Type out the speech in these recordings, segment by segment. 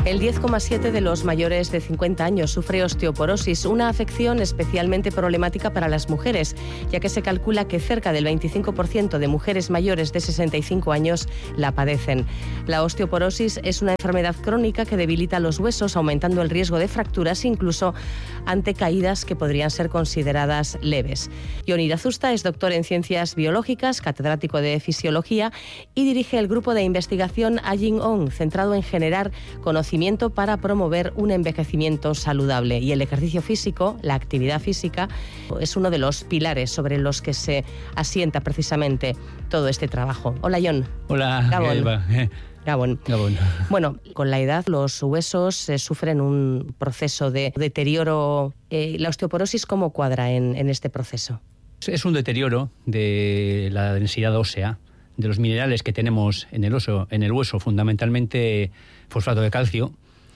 El 10,7% de los mayores de 50 años sufre osteoporosis, una afección especialmente problemática para las mujeres, ya que se calcula que cerca del 25% de mujeres mayores de 65 años la padecen. La osteoporosis es una enfermedad crónica que debilita los huesos, aumentando el riesgo de fracturas, incluso ante caídas que podrían ser consideradas leves. Jon Irazusta es doctor en Ciencias Biológicas, catedrático de Fisiología y dirige el grupo de investigación Aging On, centrado en generar conocimiento para promover un envejecimiento saludable. Y el ejercicio físico, la actividad física, es uno de los pilares sobre los que se asienta precisamente todo este trabajo. Hola, Jon. Hola, Gabón. Gabón. Bueno, con la edad los huesos sufren un proceso de deterioro. ¿La osteoporosis cómo cuadra en este proceso? Es un deterioro de la densidad ósea, de los minerales que tenemos en el hueso, fundamentalmente fosfato de calcio,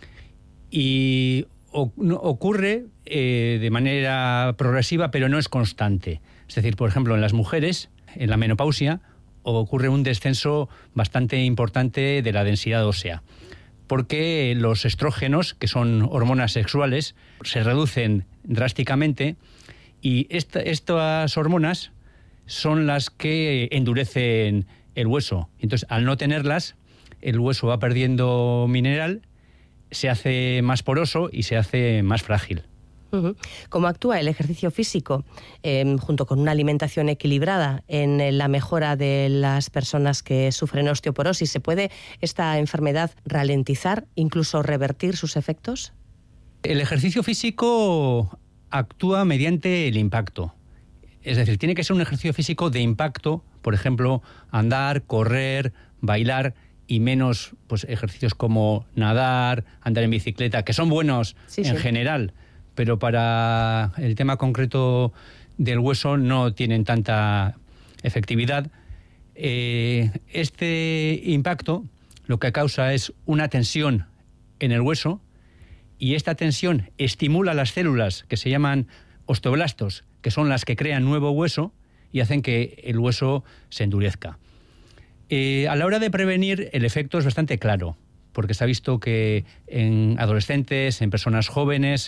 y ocurre de manera progresiva, pero no es constante. Es decir, por ejemplo, en las mujeres, en la menopausia, ocurre un descenso bastante importante de la densidad ósea, porque los estrógenos, que son hormonas sexuales, se reducen drásticamente, y estas hormonas son las que endurecen el hueso. Entonces, al no tenerlas, el hueso va perdiendo mineral, se hace más poroso y se hace más frágil. ¿Cómo actúa el ejercicio físico, junto con una alimentación equilibrada, en la mejora de las personas que sufren osteoporosis? ¿Se puede esta enfermedad ralentizar, incluso revertir sus efectos? El ejercicio físico actúa mediante el impacto. Es decir, tiene que ser un ejercicio físico de impacto, por ejemplo, andar, correr, bailar, y menos pues ejercicios como nadar, andar en bicicleta, que son buenos en general, pero para el tema concreto del hueso no tienen tanta efectividad. Este impacto lo que causa es una tensión en el hueso, y esta tensión estimula las células que se llaman osteoblastos, que son las que crean nuevo hueso y hacen que el hueso se endurezca. A la hora de prevenir, el efecto es bastante claro, porque se ha visto que en adolescentes, en personas jóvenes,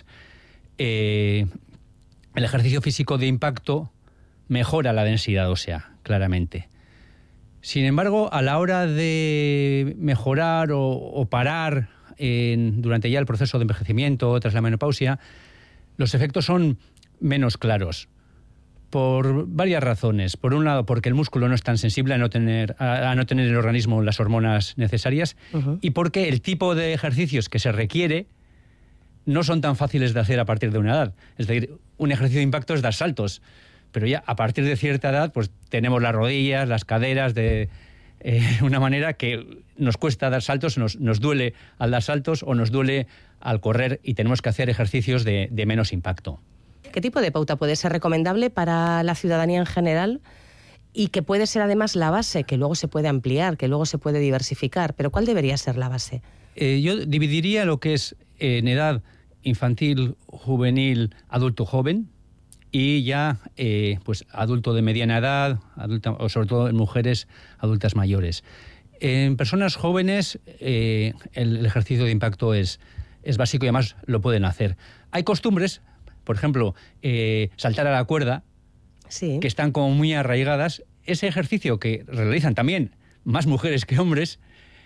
el ejercicio físico de impacto mejora la densidad ósea, claramente. Sin embargo, a la hora de mejorar o parar durante ya el proceso de envejecimiento tras la menopausia, los efectos son menos claros, por varias razones. Por un lado, porque el músculo no es tan sensible a no tener en el organismo las hormonas necesarias, y porque el tipo de ejercicios que se requiere no son tan fáciles de hacer a partir de una edad. Es decir, un ejercicio de impacto es dar saltos, pero ya a partir de cierta edad pues tenemos las rodillas, las caderas de una manera que nos cuesta dar saltos, nos duele al dar saltos o nos duele al correr, y tenemos que hacer ejercicios de menos impacto. ¿Qué tipo de pauta puede ser recomendable para la ciudadanía en general y que puede ser además la base, que luego se puede ampliar, que luego se puede diversificar? Pero ¿cuál debería ser la base? Yo dividiría lo que es en edad infantil, juvenil, adulto joven, y ya pues adulto de mediana edad, o sobre todo en mujeres adultas mayores. En personas jóvenes el ejercicio de impacto es básico, y además lo pueden hacer. Hay costumbres, por ejemplo, saltar a la cuerda, sí, que están como muy arraigadas. Ese ejercicio, que realizan también más mujeres que hombres,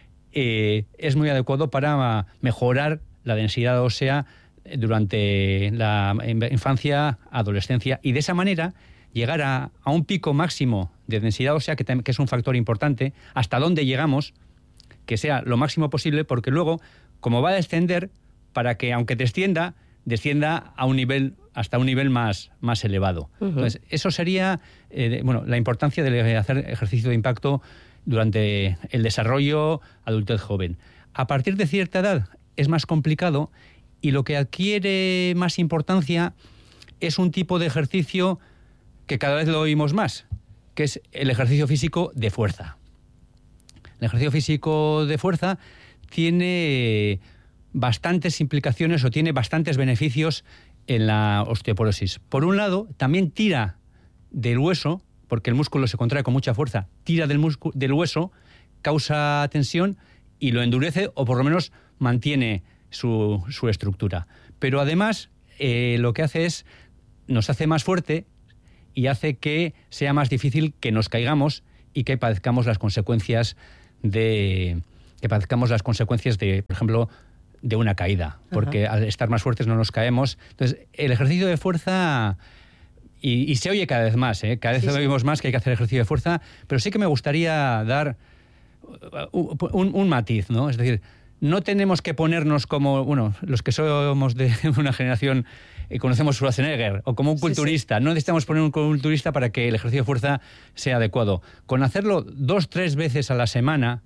es muy adecuado para mejorar la densidad ósea durante la infancia, adolescencia, y de esa manera llegar a un pico máximo de densidad ósea, que es un factor importante, hasta dónde llegamos, que sea lo máximo posible, porque luego, como va a descender, para que aunque descienda a un nivel, hasta un nivel más elevado. Entonces, eso sería la importancia de hacer ejercicio de impacto durante el desarrollo adultez joven. A partir de cierta edad es más complicado, y lo que adquiere más importancia es un tipo de ejercicio que cada vez lo oímos más, que es el ejercicio físico de fuerza. El ejercicio físico de fuerza tiene bastantes implicaciones, o tiene bastantes beneficios en la osteoporosis. Por un lado, también tira del hueso, porque el músculo se contrae con mucha fuerza, tira del hueso, causa tensión, y lo endurece o por lo menos mantiene su estructura. Pero además lo que hace es, nos hace más fuerte y hace que sea más difícil que nos caigamos y que padezcamos las consecuencias de, por ejemplo, de una caída. Porque al estar más fuertes no nos caemos. Entonces, el ejercicio de fuerza... Y se oye cada vez más, cada vez oímos más que hay que hacer ejercicio de fuerza, pero sí que me gustaría dar un matiz, ¿no? Es decir, no tenemos que ponernos como, bueno, los que somos de una generación conocemos Schwarzenegger, o como un culturista. No necesitamos poner un culturista para que el ejercicio de fuerza sea adecuado. Con hacerlo 2-3 veces a la semana,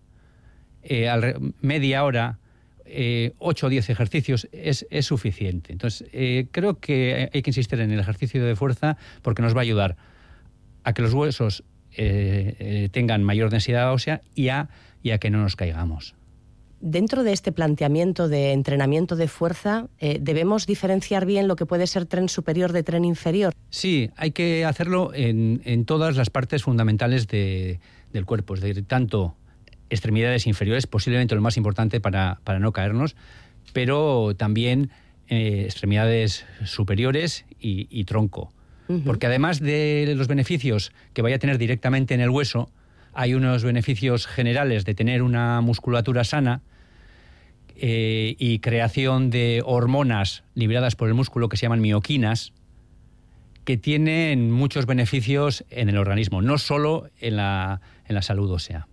media hora, 8 o 10 ejercicios es suficiente. Entonces, creo que hay que insistir en el ejercicio de fuerza porque nos va a ayudar a que los huesos tengan mayor densidad ósea y a que no nos caigamos. Dentro de este planteamiento de entrenamiento de fuerza, ¿debemos diferenciar bien lo que puede ser tren superior de tren inferior? Sí, hay que hacerlo en todas las partes fundamentales del cuerpo, es decir, tanto extremidades inferiores, posiblemente lo más importante para no caernos, pero también extremidades superiores y tronco. Porque además de los beneficios que vaya a tener directamente en el hueso, hay unos beneficios generales de tener una musculatura sana y creación de hormonas liberadas por el músculo que se llaman mioquinas, que tienen muchos beneficios en el organismo, no solo en la salud ósea.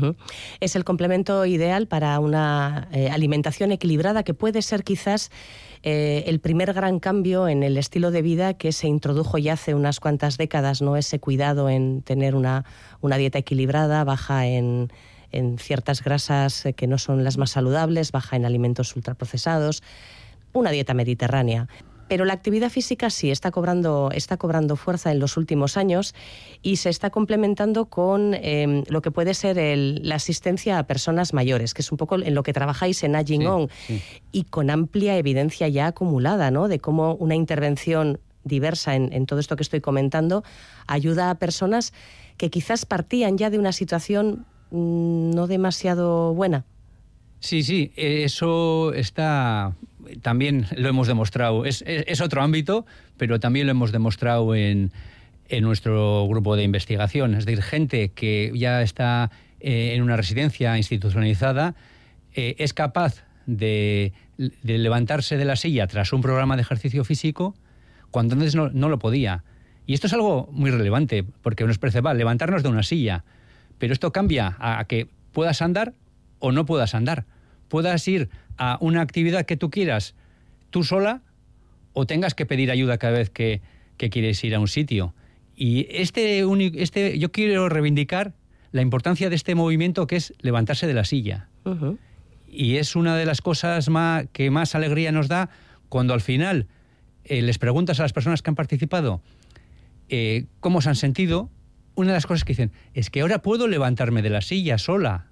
Es el complemento ideal para una alimentación equilibrada, que puede ser quizás el primer gran cambio en el estilo de vida que se introdujo ya hace unas cuantas décadas, ¿no? Ese cuidado en tener una dieta equilibrada, baja en ciertas grasas que no son las más saludables, baja en alimentos ultraprocesados, una dieta mediterránea. Pero la actividad física sí está cobrando fuerza en los últimos años y se está complementando con lo que puede ser la asistencia a personas mayores, que es un poco en lo que trabajáis en Aging On, y con amplia evidencia ya acumulada, ¿no?, de cómo una intervención diversa en todo esto que estoy comentando ayuda a personas que quizás partían ya de una situación no demasiado buena. Sí, eso está... También lo hemos demostrado. Es otro ámbito, pero también lo hemos demostrado en nuestro grupo de investigación. Es decir, gente que ya está en una residencia institucionalizada es capaz de levantarse de la silla tras un programa de ejercicio físico cuando antes no lo podía. Y esto es algo muy relevante, porque nos parece, levantarnos de una silla, pero esto cambia a que puedas andar o no puedas andar. Puedas ir a una actividad que tú quieras tú sola o tengas que pedir ayuda cada vez que quieres ir a un sitio. Y yo quiero reivindicar la importancia de este movimiento, que es levantarse de la silla. Y es una de las cosas que más alegría nos da cuando al final les preguntas a las personas que han participado cómo se han sentido. Una de las cosas que dicen es que ahora puedo levantarme de la silla sola.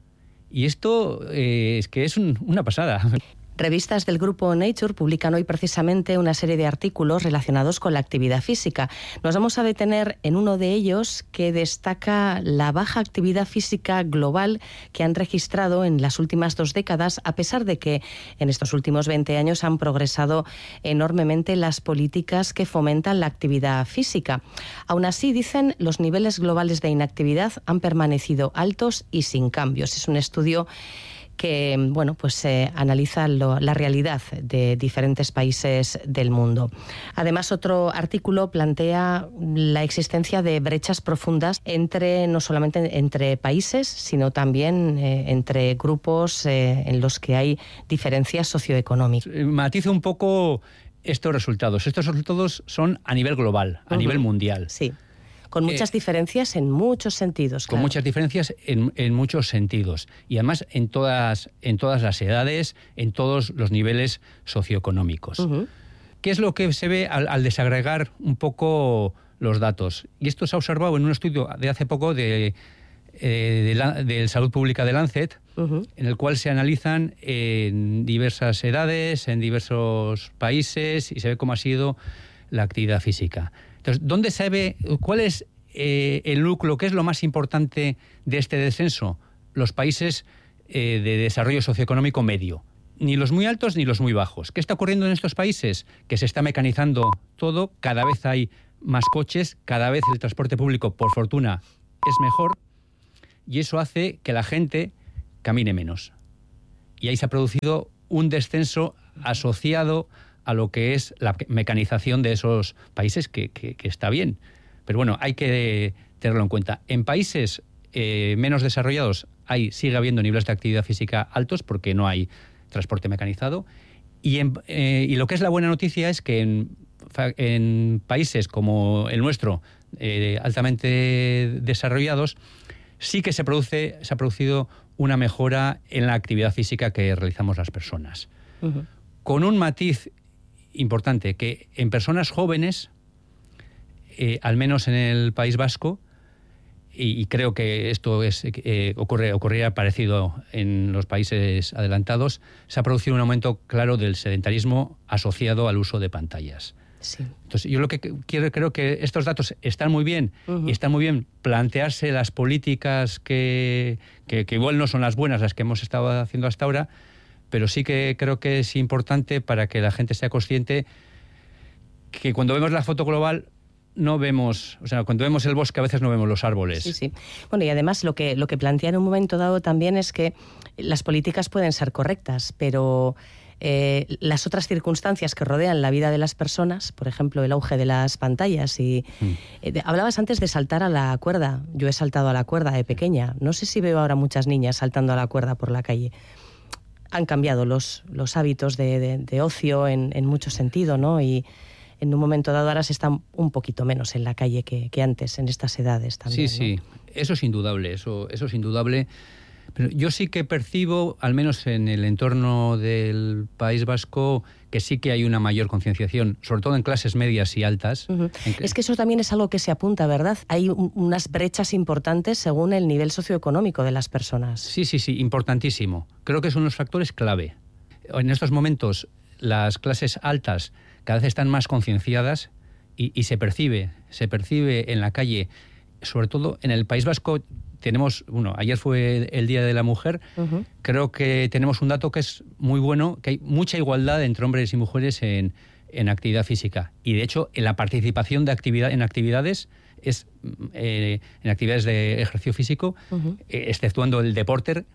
Y esto es que es una pasada. Revistas del grupo Nature publican hoy precisamente una serie de artículos relacionados con la actividad física. Nos vamos a detener en uno de ellos que destaca la baja actividad física global que han registrado en las últimas 2 décadas, a pesar de que en estos últimos 20 años han progresado enormemente las políticas que fomentan la actividad física. Aún así, dicen, los niveles globales de inactividad han permanecido altos y sin cambios. Es un estudio que analiza la realidad de diferentes países del mundo. Además, otro artículo plantea la existencia de brechas profundas no solamente entre países, sino también entre grupos en los que hay diferencias socioeconómicas. Matizo un poco estos resultados. Estos resultados son a nivel global, a nivel mundial. Sí. Con muchas diferencias en muchos sentidos. Con muchas diferencias en muchos sentidos. Y además en todas las edades, en todos los niveles socioeconómicos. ¿Qué es lo que se ve al desagregar un poco los datos? Y esto se ha observado en un estudio de hace poco de Salud Pública de Lancet, en el cual se analizan en diversas edades, en diversos países, y se ve cómo ha sido la actividad física. Entonces, ¿dónde se ve cuál es el núcleo, qué es lo más importante de este descenso? Los países de desarrollo socioeconómico medio. Ni los muy altos ni los muy bajos. ¿Qué está ocurriendo en estos países? Que se está mecanizando todo, cada vez hay más coches, cada vez el transporte público, por fortuna, es mejor, y eso hace que la gente camine menos. Y ahí se ha producido un descenso asociado a lo que es la mecanización de esos países, que está bien. Pero bueno, hay que tenerlo en cuenta. En países menos desarrollados sigue habiendo niveles de actividad física altos porque no hay transporte mecanizado. Y lo que es la buena noticia es que en países como el nuestro, altamente desarrollados, sí que se ha producido una mejora en la actividad física que realizamos las personas. Uh-huh. Con un matiz importante, que en personas jóvenes, al menos en el País Vasco, y creo que esto ocurrirá parecido en los países adelantados, se ha producido un aumento claro del sedentarismo asociado al uso de pantallas. Sí. Entonces, yo creo que estos datos están muy bien, uh-huh, y están muy bien plantearse las políticas que igual no son las buenas, las que hemos estado haciendo hasta ahora, pero sí que creo que es importante para que la gente sea consciente que cuando vemos la foto global no vemos, o sea, cuando vemos el bosque a veces no vemos los árboles. Sí, sí. Bueno, y además lo que plantea en un momento dado también es que las políticas pueden ser correctas, pero las otras circunstancias que rodean la vida de las personas, por ejemplo, el auge de las pantallas y hablabas antes de saltar a la cuerda. Yo he saltado a la cuerda de pequeña. No sé si veo ahora muchas niñas saltando a la cuerda por la calle. Han cambiado los hábitos de ocio en mucho sentido, ¿no? Y en un momento dado ahora se está un poquito menos en la calle que antes, en estas edades también. Sí, ¿no? Sí, eso es indudable, eso es indudable. Pero yo sí que percibo, al menos en el entorno del País Vasco, que sí que hay una mayor concienciación, sobre todo en clases medias y altas. Uh-huh. Es que eso también es algo que se apunta, ¿verdad? Hay unas brechas importantes según el nivel socioeconómico de las personas. Sí, importantísimo. Creo que son unos factores clave. En estos momentos, las clases altas cada vez están más concienciadas y se percibe en la calle, sobre todo en el País Vasco. Ayer fue el Día de la Mujer. Uh-huh. Creo que tenemos un dato que es muy bueno, que hay mucha igualdad entre hombres y mujeres en actividad física. Y de hecho, en la participación en actividades en actividades de ejercicio físico, uh-huh, exceptuando el deporte,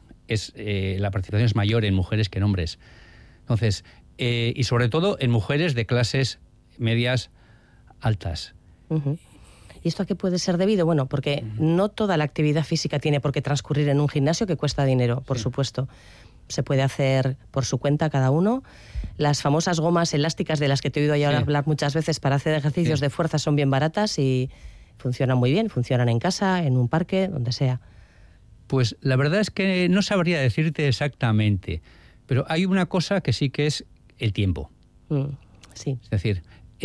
la participación es mayor en mujeres que en hombres. Entonces, y sobre todo en mujeres de clases medias altas. Uh-huh. ¿Y esto a qué puede ser debido? Bueno, porque no toda la actividad física tiene por qué transcurrir en un gimnasio, que cuesta dinero, por supuesto. Se puede hacer por su cuenta cada uno. Las famosas gomas elásticas de las que te he oído ahora hablar muchas veces para hacer ejercicios de fuerza son bien baratas y funcionan muy bien. Funcionan en casa, en un parque, donde sea. Pues la verdad es que no sabría decirte exactamente, pero hay una cosa que sí que es el tiempo. Sí. Es decir,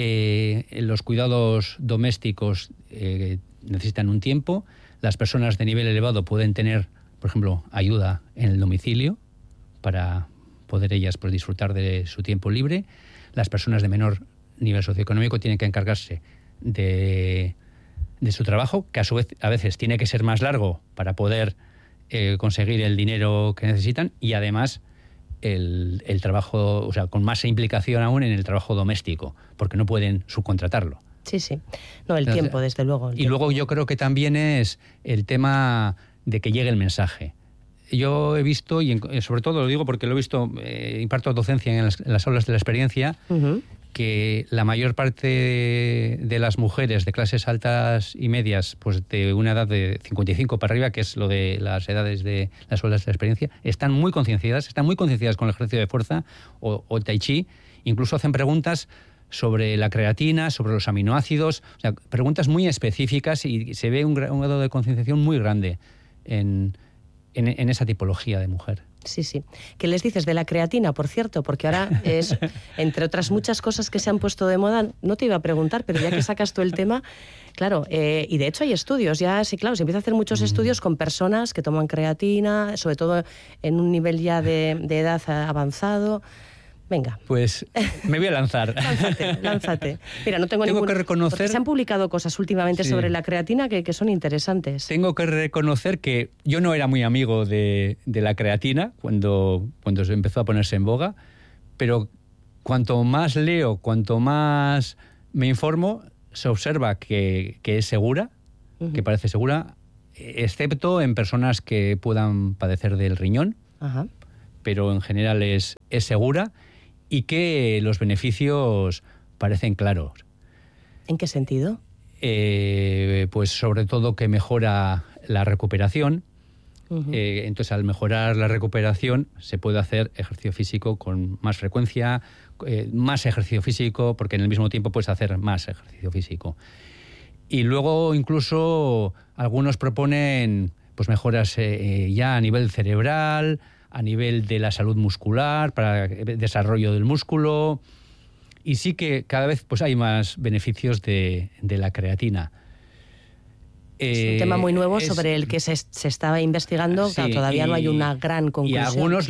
los cuidados domésticos necesitan un tiempo. Las personas de nivel elevado pueden tener, por ejemplo, ayuda en el domicilio para poder ellas disfrutar de su tiempo libre. Las personas de menor nivel socioeconómico tienen que encargarse de su trabajo, que a veces tiene que ser más largo para poder conseguir el dinero que necesitan, y además el trabajo, o sea, con más implicación aún en el trabajo doméstico, porque no pueden subcontratarlo. Sí. No, el tiempo, desde luego. Luego yo creo que también es el tema de que llegue el mensaje. Yo he visto, y sobre todo lo digo porque lo he visto, imparto docencia en las aulas de la experiencia, uh-huh, que la mayor parte de las mujeres de clases altas y medias, pues de una edad de 55 para arriba, que es lo de las edades de las aulas de la experiencia, están muy concienciadas con el ejercicio de fuerza o tai chi. Incluso hacen preguntas sobre la creatina, sobre los aminoácidos, o sea, preguntas muy específicas, y se ve un grado de concienciación muy grande en esa tipología de mujer. Sí. ¿Qué les dices de la creatina, por cierto? Porque ahora es, entre otras muchas cosas que se han puesto de moda, no te iba a preguntar, pero ya que sacas tú el tema, claro, y de hecho hay estudios, se empieza a hacer muchos estudios con personas que toman creatina, sobre todo en un nivel ya de edad avanzado. Venga. Pues me voy a lanzar. Lánzate. Mira, no tengo que reconocer... Porque se han publicado cosas últimamente sobre la creatina que son interesantes. Tengo que reconocer que yo no era muy amigo de la creatina cuando se empezó a ponerse en boga, pero cuanto más leo, cuanto más me informo, se observa que es segura, que parece segura, excepto en personas que puedan padecer del riñón, pero en general es segura y que los beneficios parecen claros. ¿En qué sentido? Pues sobre todo que mejora la recuperación. Entonces, al mejorar la recuperación, se puede hacer ejercicio físico con más frecuencia, más ejercicio físico, porque en el mismo tiempo puedes hacer más ejercicio físico. Y luego incluso algunos proponen pues mejoras ya a nivel cerebral, a nivel de la salud muscular, para el desarrollo del músculo. Y sí que cada vez pues hay más beneficios de la creatina. Es un tema muy nuevo sobre el que se estaba investigando, sí, claro, todavía no hay una gran conclusión. Y algunos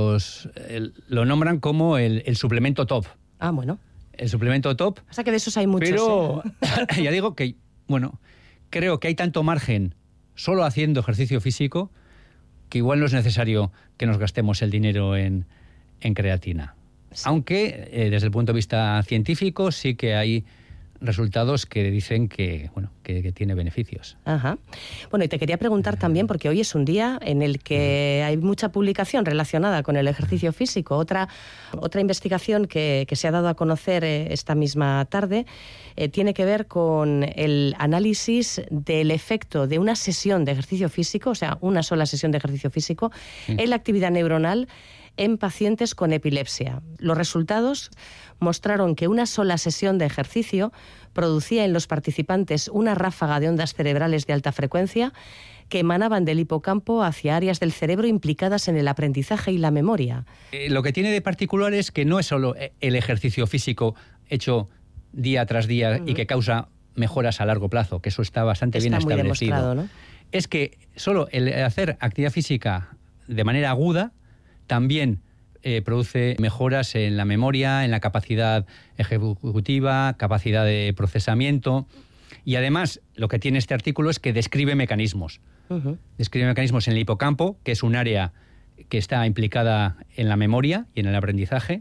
lo nombran como el suplemento top. Ah, bueno. El suplemento top. O sea que de esos hay muchos. Pero ya digo que, bueno, creo que hay tanto margen solo haciendo ejercicio físico que igual no es necesario que nos gastemos el dinero en creatina. Sí. Aunque desde el punto de vista científico sí que hay resultados que dicen que tiene beneficios. Ajá. Bueno, y te quería preguntar también, porque hoy es un día en el que hay mucha publicación relacionada con el ejercicio físico. Otra investigación que se ha dado a conocer esta misma tarde tiene que ver con el análisis del efecto de una sesión de ejercicio físico, o sea, una sola sesión de ejercicio físico, en la actividad neuronal en pacientes con epilepsia. Los resultados mostraron que una sola sesión de ejercicio producía en los participantes una ráfaga de ondas cerebrales de alta frecuencia que emanaban del hipocampo hacia áreas del cerebro implicadas en el aprendizaje y la memoria. Lo que tiene de particular es que no es solo el ejercicio físico hecho día tras día y que causa mejoras a largo plazo, que eso está bastante bien establecido. Muy demostrado, ¿no? Es que solo el hacer actividad física de manera aguda también produce mejoras en la memoria, en la capacidad ejecutiva, capacidad de procesamiento. Y además, lo que tiene este artículo es que describe mecanismos. Describe mecanismos en el hipocampo, que es un área que está implicada en la memoria y en el aprendizaje,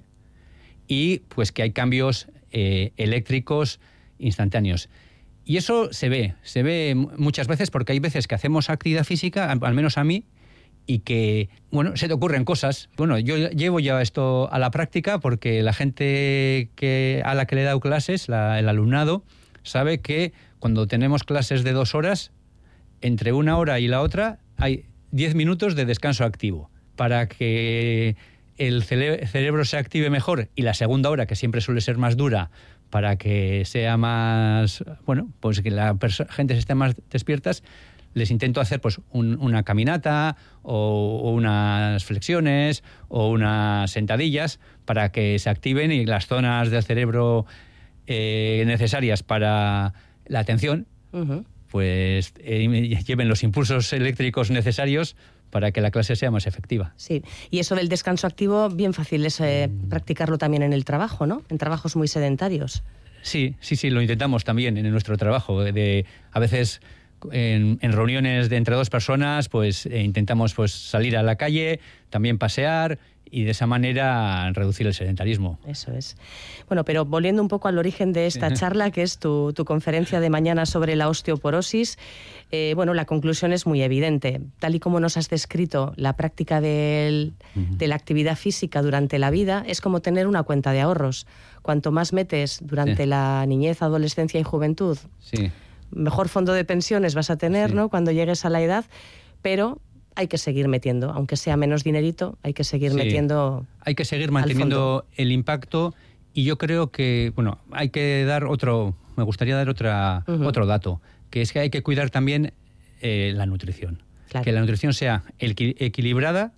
y pues que hay cambios eléctricos instantáneos. Y eso se ve muchas veces, porque hay veces que hacemos actividad física, al menos a mí, y que, bueno, se te ocurren cosas. Bueno, yo llevo ya esto a la práctica porque la gente a la que le he dado clases, el alumnado, sabe que cuando tenemos clases de 2 horas, entre una hora y la otra hay 10 minutos de descanso activo para que el cerebro se active mejor, y la segunda hora, que siempre suele ser más dura, para que sea más, bueno, pues que la gente se esté más despiertas. Les intento hacer pues una caminata o unas flexiones o unas sentadillas para que se activen y las zonas del cerebro necesarias para la atención pues lleven los impulsos eléctricos necesarios para que la clase sea más efectiva. Sí, y eso del descanso activo, bien fácil es practicarlo también en el trabajo, ¿no? En trabajos muy sedentarios. Sí, lo intentamos también en nuestro trabajo. A veces en reuniones de entre 2 personas, pues intentamos pues salir a la calle, también pasear, y de esa manera reducir el sedentarismo. Eso es. Bueno, pero volviendo un poco al origen de esta charla, que es tu conferencia de mañana sobre la osteoporosis, bueno, la conclusión es muy evidente. Tal y como nos has descrito, la práctica de la actividad física durante la vida es como tener una cuenta de ahorros. Cuanto más metes durante la niñez, adolescencia y juventud, mejor fondo de pensiones vas a tener, ¿no?, cuando llegues a la edad, pero hay que seguir metiendo, aunque sea menos dinerito, hay que seguir metiendo. Hay que seguir manteniendo el impacto, y yo creo que, bueno, hay que dar me gustaría dar otro dato, que es que hay que cuidar también la nutrición. Claro. Que la nutrición sea equilibrada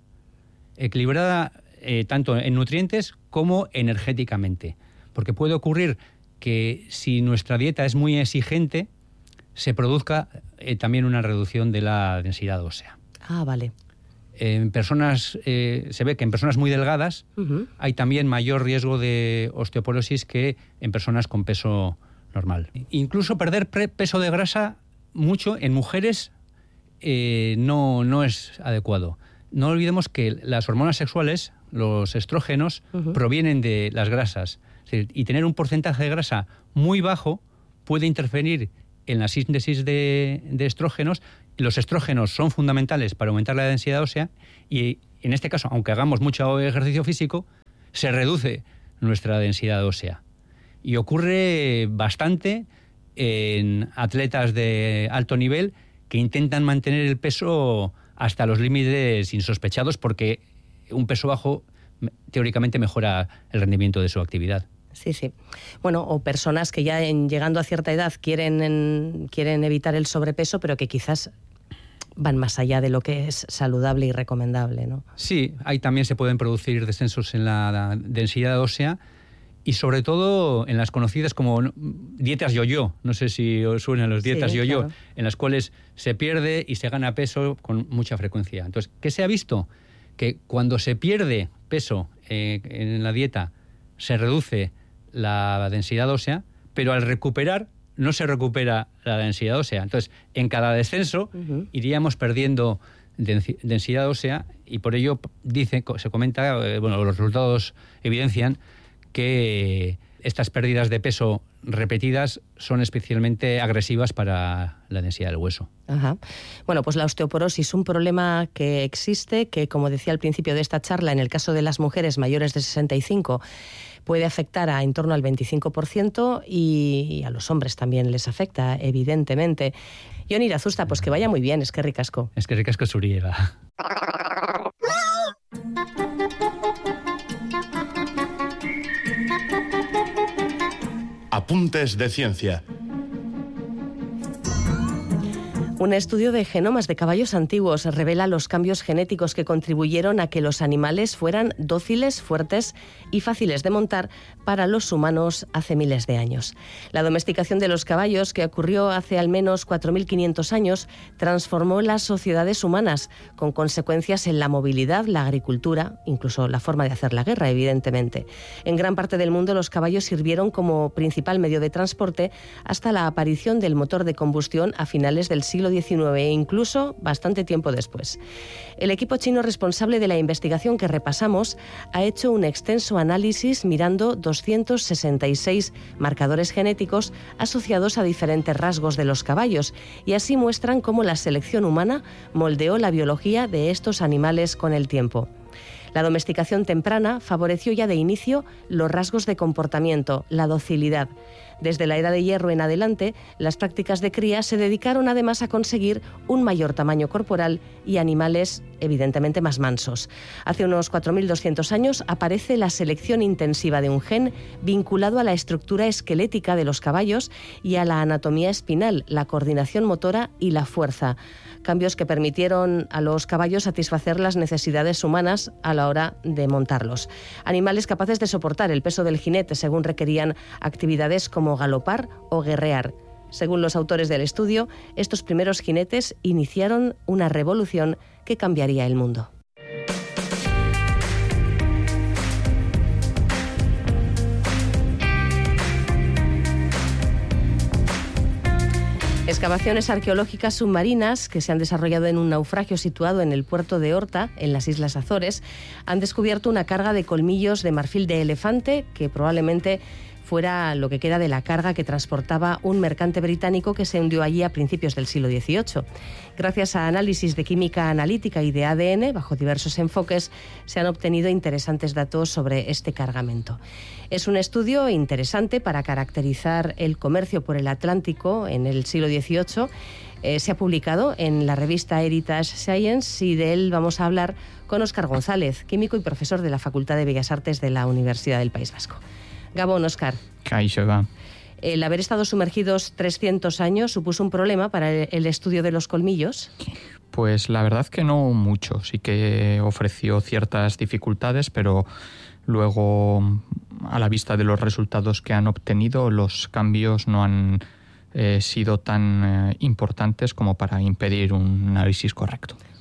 tanto en nutrientes como energéticamente, porque puede ocurrir que si nuestra dieta es muy exigente, se produzca también una reducción de la densidad ósea. Ah, vale. En personas, se ve que en personas muy delgadas hay también mayor riesgo de osteoporosis que en personas con peso normal. Incluso perder peso de grasa mucho en mujeres no es adecuado. No olvidemos que las hormonas sexuales, los estrógenos, provienen de las grasas. Es decir, y tener un porcentaje de grasa muy bajo puede interferir en la síntesis de estrógenos. Los estrógenos son fundamentales para aumentar la densidad ósea y, en este caso, aunque hagamos mucho ejercicio físico, se reduce nuestra densidad ósea. Y ocurre bastante en atletas de alto nivel que intentan mantener el peso hasta los límites insospechados porque un peso bajo teóricamente mejora el rendimiento de su actividad. Sí, sí. Bueno, o personas que ya llegando a cierta edad quieren evitar el sobrepeso, pero que quizás van más allá de lo que es saludable y recomendable, ¿no? Sí, ahí también se pueden producir descensos en la densidad ósea y sobre todo en las conocidas como dietas yo-yo. No sé si os suenan las dietas yo-yo, claro, en las cuales se pierde y se gana peso con mucha frecuencia. Entonces, ¿qué se ha visto? Que cuando se pierde peso en la dieta se reduce la densidad ósea, pero al recuperar no se recupera la densidad ósea. Entonces, en cada descenso iríamos perdiendo densidad ósea y por ello se comenta, los resultados evidencian que estas pérdidas de peso repetidas son especialmente agresivas para la densidad del hueso. Ajá. Bueno, pues la osteoporosis, un problema que existe, que como decía al principio de esta charla, en el caso de las mujeres mayores de 65, puede afectar a en torno al 25% y a los hombres también les afecta, evidentemente. Jon Irazusta, pues que vaya muy bien, eskerrik asko. Eskerrik asko zuri, Eva. Apuntes de ciencia. Un estudio de genomas de caballos antiguos revela los cambios genéticos que contribuyeron a que los animales fueran dóciles, fuertes y fáciles de montar para los humanos hace miles de años. La domesticación de los caballos, que ocurrió hace al menos 4.500 años, transformó las sociedades humanas, con consecuencias en la movilidad, la agricultura, incluso la forma de hacer la guerra, evidentemente. En gran parte del mundo los caballos sirvieron como principal medio de transporte hasta la aparición del motor de combustión a finales del siglo XIX e incluso bastante tiempo después. El equipo chino responsable de la investigación que repasamos ha hecho un extenso análisis mirando 266 marcadores genéticos asociados a diferentes rasgos de los caballos y así muestran cómo la selección humana moldeó la biología de estos animales con el tiempo. La domesticación temprana favoreció ya de inicio los rasgos de comportamiento, la docilidad. Desde la Edad de Hierro en adelante, las prácticas de cría se dedicaron además a conseguir un mayor tamaño corporal y animales evidentemente más mansos. Hace unos 4.200 años aparece la selección intensiva de un gen vinculado a la estructura esquelética de los caballos y a la anatomía espinal, la coordinación motora y la fuerza. Cambios que permitieron a los caballos satisfacer las necesidades humanas a la hora de montarlos. Animales capaces de soportar el peso del jinete según requerían actividades como galopar o guerrear. Según los autores del estudio, estos primeros jinetes iniciaron una revolución que cambiaría el mundo. Excavaciones arqueológicas submarinas que se han desarrollado en un naufragio situado en el puerto de Horta, en las Islas Azores, han descubierto una carga de colmillos de marfil de elefante que probablemente fuera lo que queda de la carga que transportaba un mercante británico que se hundió allí a principios del siglo XVIII. Gracias a análisis de química analítica y de ADN, bajo diversos enfoques, se han obtenido interesantes datos sobre este cargamento. Es un estudio interesante para caracterizar el comercio por el Atlántico en el siglo XVIII. Se ha publicado en la revista Heritage Science y de él vamos a hablar con Óscar González, químico y profesor de la Facultad de Bellas Artes de la Universidad del País Vasco. Gabón, Óscar. Kaixo, va. El haber estado sumergidos 300 años supuso un problema para el estudio de los colmillos. Pues la verdad que no mucho. Sí que ofreció ciertas dificultades, pero luego, a la vista de los resultados que han obtenido, los cambios no han sido tan importantes como para impedir un análisis correcto.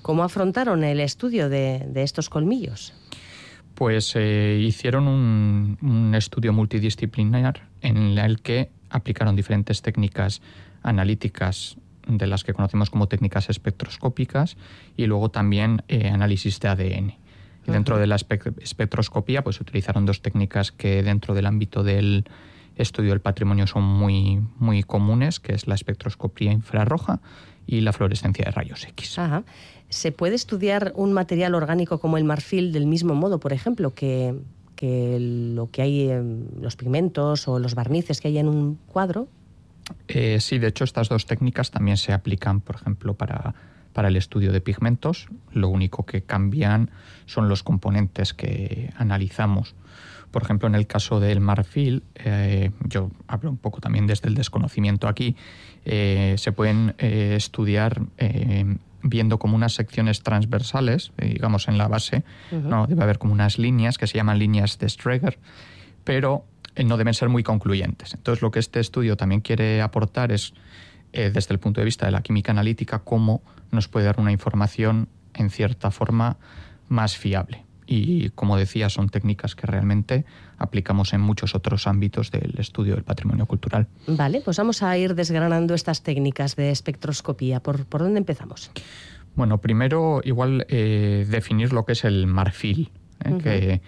¿Cómo afrontaron el estudio de estos colmillos? Pues hicieron un estudio multidisciplinar en el que aplicaron diferentes técnicas analíticas de las que conocemos como técnicas espectroscópicas y luego también análisis de ADN. Y dentro de la espectroscopía pues utilizaron dos técnicas que dentro del ámbito del estudio del patrimonio son muy, muy comunes, que es la espectroscopía infrarroja y la fluorescencia de rayos X. Ajá. ¿Se puede estudiar un material orgánico como el marfil del mismo modo, por ejemplo, que lo que hay en los pigmentos o los barnices que hay en un cuadro? Sí, de hecho estas dos técnicas también se aplican, por ejemplo, para el estudio de pigmentos. Lo único que cambian son los componentes que analizamos. Por ejemplo, en el caso del marfil, yo hablo un poco también desde el desconocimiento aquí, se pueden estudiar viendo como unas secciones transversales, digamos en la base, ¿no? Debe haber como unas líneas que se llaman líneas de Streger, pero no deben ser muy concluyentes. Entonces, lo que este estudio también quiere aportar es, desde el punto de vista de la química analítica, cómo nos puede dar una información en cierta forma más fiable. Y, como decía, son técnicas que realmente aplicamos en muchos otros ámbitos del estudio del patrimonio cultural. Vale, pues vamos a ir desgranando estas técnicas de espectroscopía. ¿Por dónde empezamos? Bueno, primero igual definir lo que es el marfil, que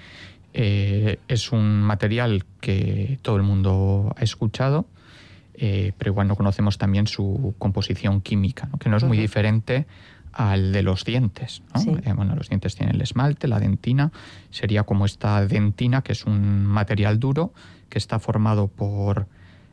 es un material que todo el mundo ha escuchado, pero igual no conocemos también su composición química, ¿no? Que no es muy diferente al de los dientes, ¿no? Sí. Bueno, los dientes tienen el esmalte, la dentina. Sería como esta dentina, que es un material duro que está formado por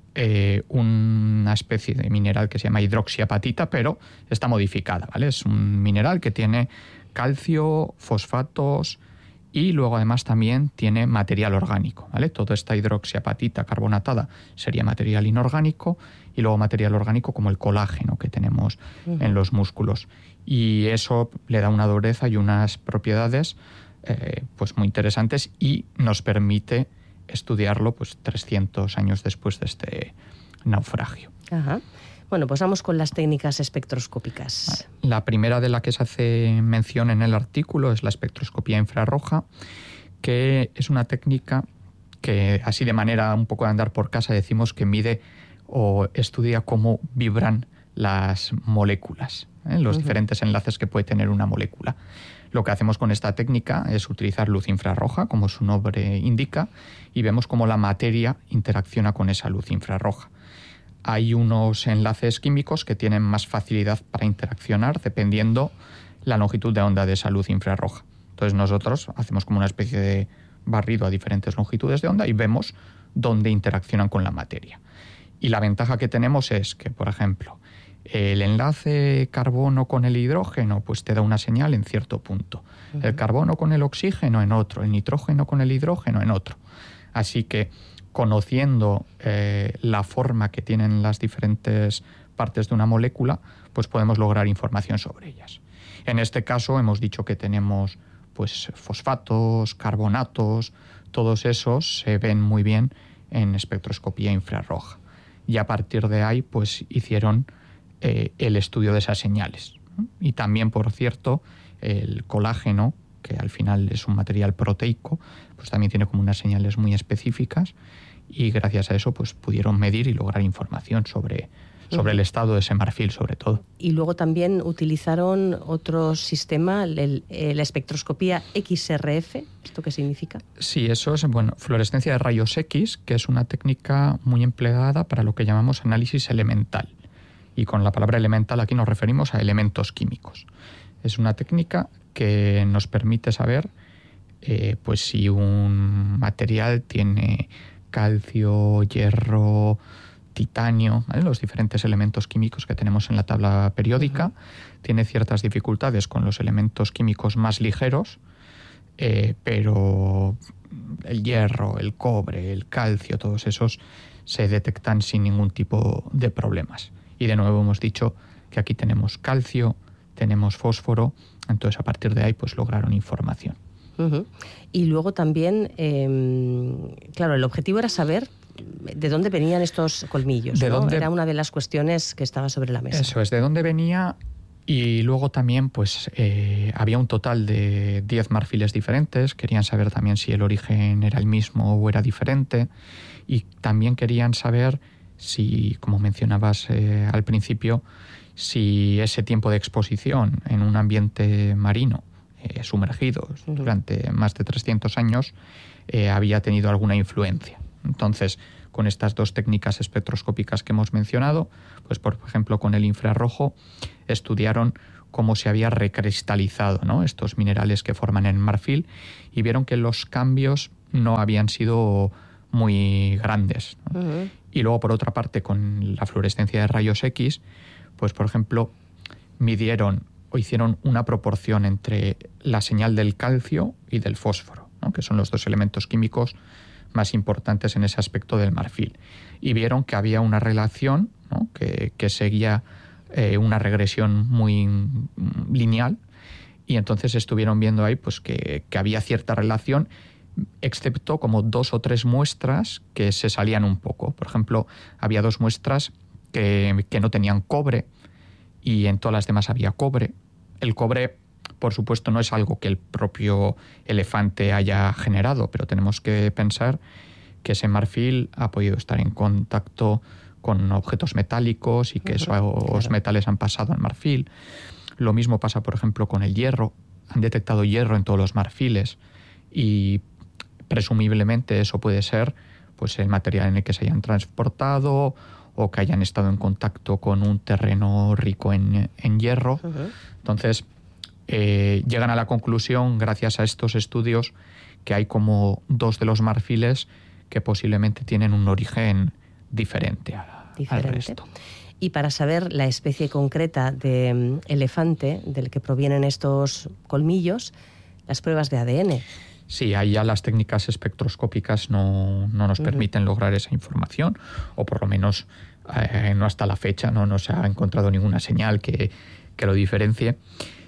una especie de mineral que se llama hidroxiapatita, pero está modificada, ¿vale? Es un mineral que tiene calcio, fosfatos y luego además también tiene material orgánico, ¿vale? Toda esta hidroxiapatita carbonatada sería material inorgánico y luego material orgánico como el colágeno que tenemos en los músculos. Y eso le da una dureza y unas propiedades pues muy interesantes y nos permite estudiarlo pues 300 años después de este naufragio. Ajá. Bueno, pues vamos con las técnicas espectroscópicas. La primera de la que se hace mención en el artículo es la espectroscopía infrarroja, que es una técnica que, así de manera un poco de andar por casa, decimos que mide o estudia cómo vibran las moléculas, los diferentes enlaces que puede tener una molécula. Lo que hacemos con esta técnica es utilizar luz infrarroja, como su nombre indica, y vemos cómo la materia interacciona con esa luz infrarroja. Hay unos enlaces químicos que tienen más facilidad para interaccionar dependiendo la longitud de onda de esa luz infrarroja. Entonces nosotros hacemos como una especie de barrido a diferentes longitudes de onda y vemos dónde interaccionan con la materia. Y la ventaja que tenemos es que, por ejemplo, el enlace carbono con el hidrógeno pues te da una señal en cierto punto. El carbono con el oxígeno en otro, el nitrógeno con el hidrógeno en otro. Así que, conociendo la forma que tienen las diferentes partes de una molécula, pues podemos lograr información sobre ellas. En este caso hemos dicho que tenemos pues fosfatos, carbonatos, todos esos se ven muy bien en espectroscopía infrarroja. Y a partir de ahí pues hicieron el estudio de esas señales. Y también, por cierto, el colágeno, que al final es un material proteico, pues también tiene como unas señales muy específicas y gracias a eso pues pudieron medir y lograr información sobre el estado de ese marfil, sobre todo. Y luego también utilizaron otro sistema, la espectroscopía XRF. ¿Esto qué significa? Sí, eso es, bueno, fluorescencia de rayos X, que es una técnica muy empleada para lo que llamamos análisis elemental. Y con la palabra elemental aquí nos referimos a elementos químicos. Es una técnica que nos permite saber pues si un material tiene calcio, hierro, titanio, ¿vale? Los diferentes elementos químicos que tenemos en la tabla periódica. Tiene ciertas dificultades con los elementos químicos más ligeros, pero el hierro, el cobre, el calcio, todos esos se detectan sin ningún tipo de problemas. Y de nuevo hemos dicho que aquí tenemos calcio, tenemos fósforo, entonces a partir de ahí pues lograron información. Y luego también, claro, el objetivo era saber de dónde venían estos colmillos, ¿no? Era una de las cuestiones que estaba sobre la mesa. Eso es, de dónde venía Y luego también pues había un total de 10 marfiles diferentes. Querían saber también si el origen era el mismo o era diferente. Y también querían saber si, como mencionabas al principio, si ese tiempo de exposición en un ambiente marino, sumergidos durante más de 300 años, había tenido alguna influencia. Entonces, con estas dos técnicas espectroscópicas que hemos mencionado, pues por ejemplo con el infrarrojo, estudiaron cómo se había recristalizado, ¿no?, estos minerales que forman el marfil, y vieron que los cambios no habían sido muy grandes, ¿no? Y luego, por otra parte, con la fluorescencia de rayos X, pues por ejemplo, midieron o hicieron una proporción entre la señal del calcio y del fósforo, ¿no?, que son los dos elementos químicos más importantes en ese aspecto del marfil. Y vieron que había una relación, ¿no?, que seguía una regresión muy lineal, y entonces estuvieron viendo ahí pues que había cierta relación, excepto como 2 o 3 muestras que se salían un poco. Por ejemplo, había 2 muestras que no tenían cobre, y en todas las demás había cobre. El cobre, por supuesto, no es algo que el propio elefante haya generado, pero tenemos que pensar que ese marfil ha podido estar en contacto con objetos metálicos y que esos metales han pasado al marfil. Lo mismo pasa, por ejemplo, con el hierro. Han detectado hierro en todos los marfiles y presumiblemente eso puede ser pues el material en el que se hayan transportado o que hayan estado en contacto con un terreno rico en hierro. Entonces, llegan a la conclusión, gracias a estos estudios, que hay como 2 de los marfiles que posiblemente tienen un origen diferente al resto. Y para saber la especie concreta de elefante del que provienen estos colmillos, las pruebas de ADN. Sí, ahí ya las técnicas espectroscópicas no nos permiten lograr esa información, o por lo menos no hasta la fecha no se ha encontrado ninguna señal que lo diferencie.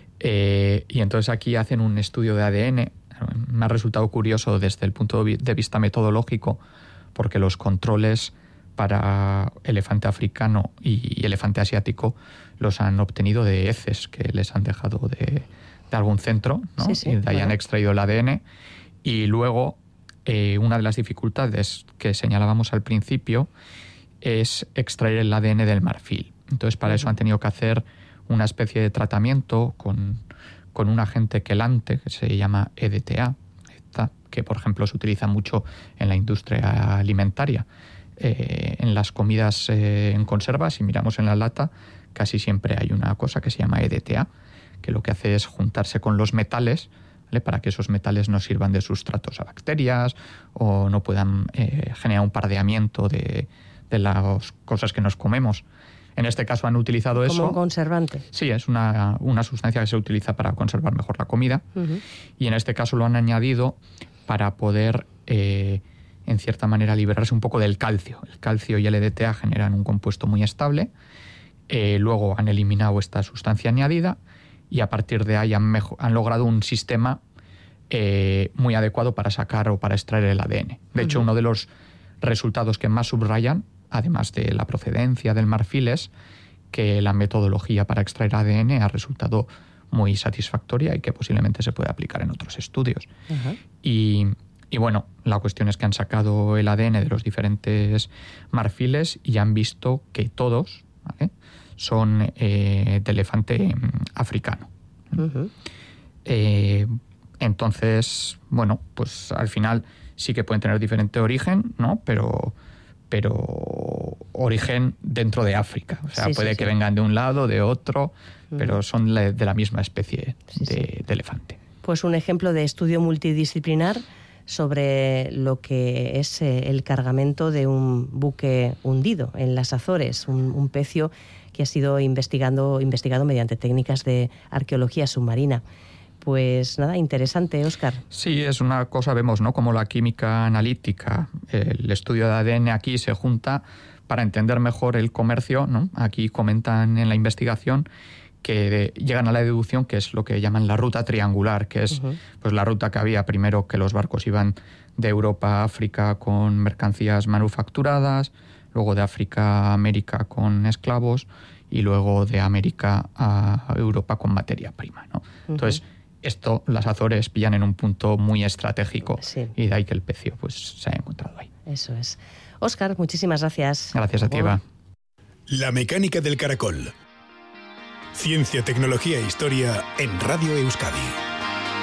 Y entonces aquí hacen un estudio de ADN. Me ha resultado curioso desde el punto de vista metodológico, porque los controles para elefante africano y elefante asiático los han obtenido de heces que les han dejado de algún centro, ¿no? Y de ahí han extraído el ADN. Y luego, una de las dificultades que señalábamos al principio es extraer el ADN del marfil. Entonces, para eso han tenido que hacer una especie de tratamiento con un agente quelante que se llama EDTA, que por ejemplo se utiliza mucho en la industria alimentaria. En las comidas en conserva, si miramos en la lata, casi siempre hay una cosa que se llama EDTA, que lo que hace es juntarse con los metales, ¿vale?, para que esos metales no sirvan de sustratos a bacterias o no puedan generar un pardeamiento de las cosas que nos comemos. En este caso han utilizado eso. ¿Como un conservante? Sí, es una sustancia que se utiliza para conservar mejor la comida. Y en este caso lo han añadido para poder, en cierta manera, liberarse un poco del calcio. El calcio y el EDTA generan un compuesto muy estable. Luego han eliminado esta sustancia añadida y a partir de ahí han logrado un sistema muy adecuado para sacar o para extraer el ADN. De hecho, uno de los resultados que más subrayan, además de la procedencia del marfil, es que la metodología para extraer ADN ha resultado muy satisfactoria y que posiblemente se puede aplicar en otros estudios. Y bueno, la cuestión es que han sacado el ADN de los diferentes marfiles y han visto que todos, ¿vale?, son de elefante africano. Entonces, bueno, pues al final sí que pueden tener diferente origen, ¿no? Pero origen dentro de África. O sea, puede que vengan de un lado, de otro, pero son de la misma especie de elefante. Pues un ejemplo de estudio multidisciplinar sobre lo que es el cargamento de un buque hundido en las Azores, un pecio que ha sido investigado mediante técnicas de arqueología submarina. Pues nada, interesante, Óscar. Sí, es una cosa, vemos, ¿no?, como la química analítica, el estudio de ADN aquí se junta para entender mejor el comercio, ¿no? Aquí comentan en la investigación que llegan a la deducción que es lo que llaman la ruta triangular, que es pues la ruta que había primero, que los barcos iban de Europa a África con mercancías manufacturadas, luego de África a América con esclavos y luego de América a Europa con materia prima, ¿no? Entonces, esto, las Azores pillan en un punto muy estratégico, y de ahí que el precio pues se haya encontrado ahí. Eso es. Óscar, muchísimas gracias. Gracias a ti, Eva. La mecánica del caracol. Ciencia, tecnología e historia en Radio Euskadi.